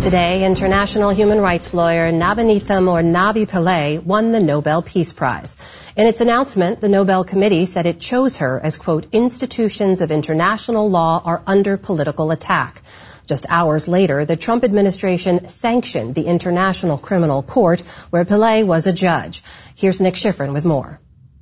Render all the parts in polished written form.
Today, international human rights lawyer Nabanitha Mournabi Pillay won the Nobel Peace Prize. In its announcement, the Nobel Committee said it chose her as, quote, institutions of international law are under political attack. Just hours later, the Trump administration sanctioned the International Criminal Court, where Pillay was a judge. Here's Nick Schifrin with more.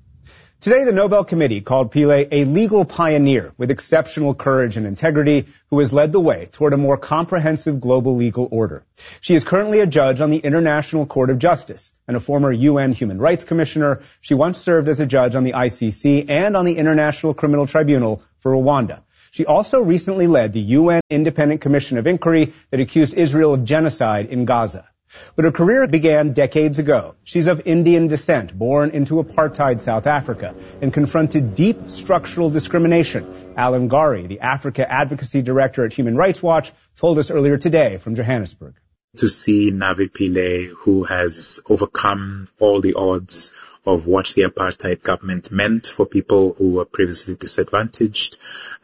Today, the Nobel Committee called Pillay a legal pioneer with exceptional courage and integrity who has led the way toward a more comprehensive global legal order. She is currently a judge on the International Court of Justice and a former UN Human Rights Commissioner. She once served as a judge on the ICC and on the International Criminal Tribunal for Rwanda. She also recently led the UN Independent Commission of Inquiry that accused Israel of genocide in Gaza. But her career began decades ago. She's of Indian descent, born into apartheid South Africa, and confronted deep structural discrimination. Alan Gari, the Africa Advocacy Director at Human Rights Watch, told us earlier today from Johannesburg. To see Navi Pillay, who has overcome all the odds of what the apartheid government meant for people who were previously disadvantaged,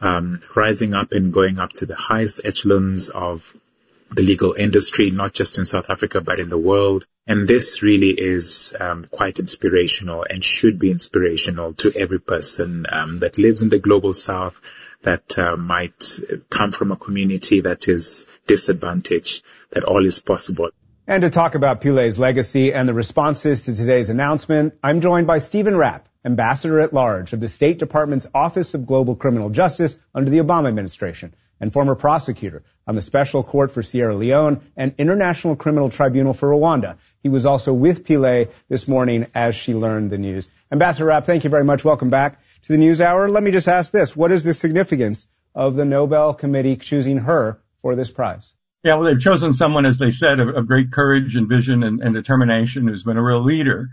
rising up and going up to the highest echelons of the legal industry, not just in South Africa, but in the world. And this really is quite inspirational and should be inspirational to every person that lives in the global South, that might come from a community that is disadvantaged, that all is possible. And to talk about Pillay's legacy and the responses to today's announcement, I'm joined by Stephen Rapp, Ambassador at Large of the State Department's Office of Global Criminal Justice under the Obama administration, and former prosecutor on the Special Court for Sierra Leone and International Criminal Tribunal for Rwanda. He was also with Pillay this morning as she learned the news. Ambassador Rapp, thank you very much. Welcome back to the NewsHour. Let me just ask this. What is the significance of the Nobel Committee choosing her for this prize? Yeah, well, they've chosen someone, as they said, of great courage and vision and determination, who's been a real leader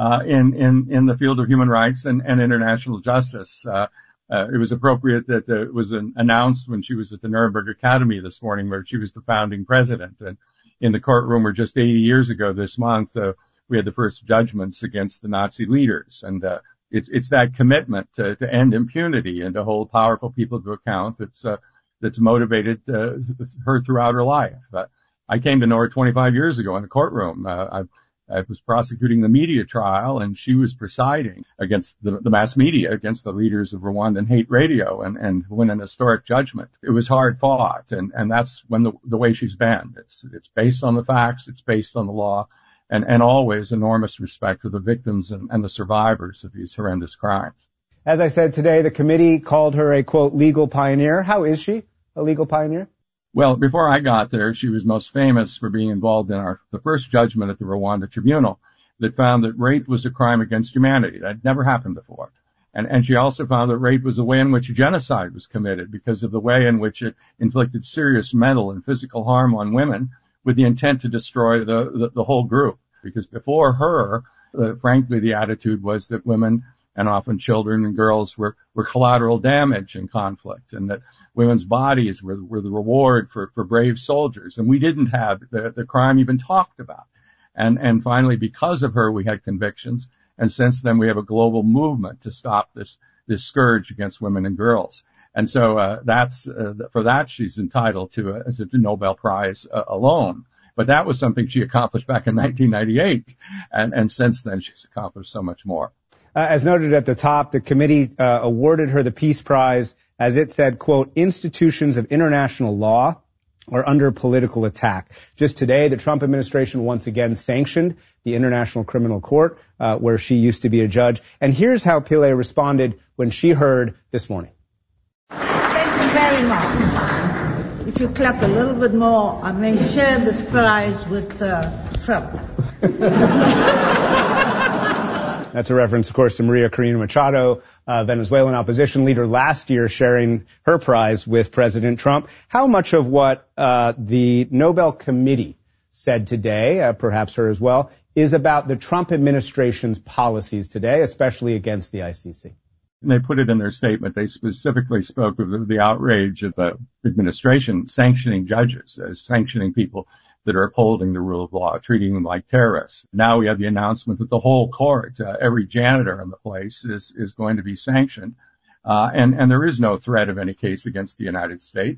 in the field of human rights and international justice. It was appropriate that it was announced when she was at the Nuremberg Academy this morning, where she was the founding president. And in the courtroom where just 80 years ago this month, we had the first judgments against the Nazi leaders. And it's that commitment to end impunity and to hold powerful people to account that's motivated her throughout her life. I came to know her 25 years ago in a courtroom. I was prosecuting the media trial, and she was presiding against the mass media, against the leaders of Rwandan hate radio, and win an historic judgment. It was hard fought, and that's when the way she's been. It's based on the facts, it's based on the law, and always enormous respect for the victims and the survivors of these horrendous crimes. As I said today, the committee called her a, quote, legal pioneer. How is she a legal pioneer? Well, before I got there, she was most famous for being involved in the first judgment at the Rwanda Tribunal that found that rape was a crime against humanity. That had never happened before. And she also found that rape was a way in which genocide was committed because of the way in which it inflicted serious mental and physical harm on women with the intent to destroy the whole group. Because before her, frankly, the attitude was that women and often children and girls were collateral damage in conflict, and that women's bodies were the reward for brave soldiers. And we didn't have the crime even talked about. And finally, because of her, we had convictions. And since then, we have a global movement to stop this scourge against women and girls. And so for that, she's entitled to the Nobel Prize alone. But that was something she accomplished back in 1998. And since then, she's accomplished so much more. As noted at the top, the committee awarded her the Peace Prize as it said, quote, institutions of international law are under political attack. Just today, the Trump administration once again sanctioned the International Criminal Court, where she used to be a judge. And here's how Pillay responded when she heard this morning. Thank you very much. If you clap a little bit more, I may share this prize with Trump. That's a reference, of course, to Maria Corina Machado, Venezuelan opposition leader last year, sharing her prize with President Trump. How much of what the Nobel Committee said today, perhaps her as well, is about the Trump administration's policies today, especially against the ICC? And they put it in their statement. They specifically spoke of the outrage of the administration sanctioning judges, sanctioning people that are upholding the rule of law, treating them like terrorists. Now we have the announcement that the whole court, every janitor in the place is going to be sanctioned. And there is no threat of any case against the United States.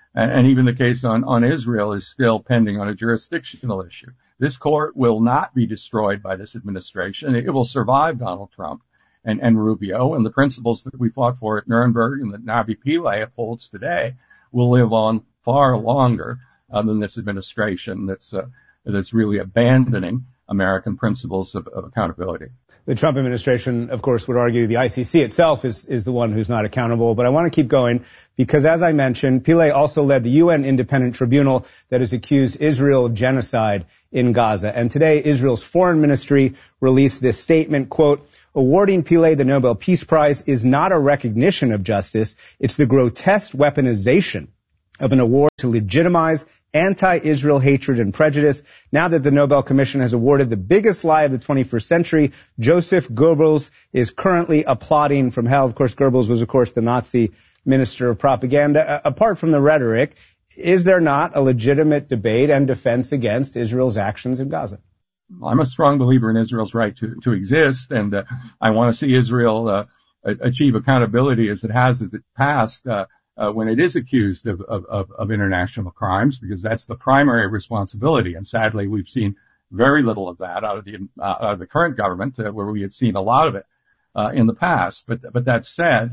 And even the case on Israel is still pending on a jurisdictional issue. This court will not be destroyed by this administration. It will survive Donald Trump and Rubio, and the principles that we fought for at Nuremberg and that Navi Pillay upholds today will live on far longer than this administration that's really abandoning American principles of accountability. The Trump administration, of course, would argue the ICC itself is the one who's not accountable. But I want to keep going because, as I mentioned, Pillay also led the UN independent tribunal that has accused Israel of genocide in Gaza. And today, Israel's foreign ministry released this statement, quote, awarding Pillay the Nobel Peace Prize is not a recognition of justice. It's the grotesque weaponization of an award to legitimize anti-Israel hatred and prejudice. Now that the Nobel Commission has awarded the biggest lie of the 21st century, Joseph Goebbels is currently applauding from hell. Of course, Goebbels was, of course, the Nazi minister of propaganda. Apart from the rhetoric, is there not a legitimate debate and defense against Israel's actions in Gaza? I'm a strong believer in Israel's right to exist, and I want to see Israel achieve accountability as it has in the past when it is accused of international crimes, because that's the primary responsibility. And sadly, we've seen very little of that out of the current government, where we had seen a lot of it in the past. But that said,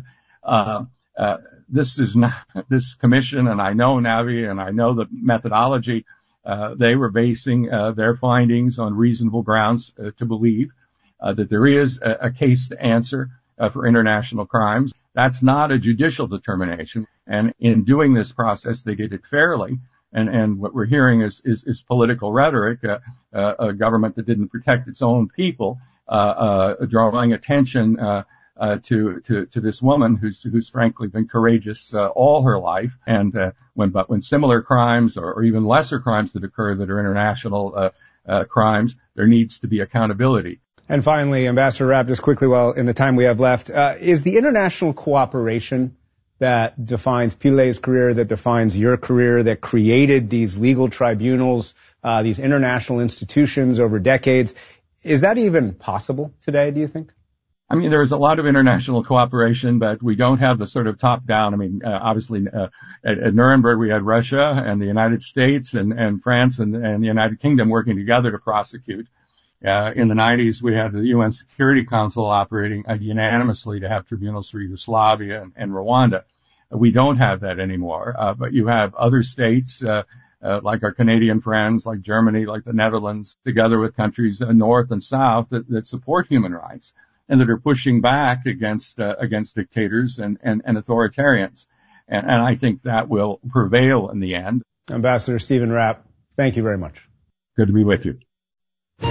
this commission, and I know Navi, and I know the methodology. They were basing their findings on reasonable grounds to believe that there is a case to answer for international crimes. That's not a judicial determination. And in doing this process, they did it fairly. And what we're hearing is political rhetoric, a government that didn't protect its own people, drawing attention to this woman who's frankly been courageous all her life. And when similar crimes or even lesser crimes that occur that are international crimes, there needs to be accountability. And finally, Ambassador Rapp, just quickly, in the time we have left, is the international cooperation that defines Pillay's career, that defines your career, that created these legal tribunals, these international institutions over decades, is that even possible today, do you think? I mean, there's a lot of international cooperation, but we don't have the sort of top-down. I mean, obviously, at Nuremberg, we had Russia and the United States and France and the United Kingdom working together to prosecute. In the 90s, we had the UN Security Council operating unanimously to have tribunals for Yugoslavia and Rwanda. We don't have that anymore, but you have other states, like our Canadian friends, like Germany, like the Netherlands, together with countries north and south that support human rights and that are pushing back against dictators and authoritarians. And I think that will prevail in the end. Ambassador Stephen Rapp, thank you very much. Good to be with you.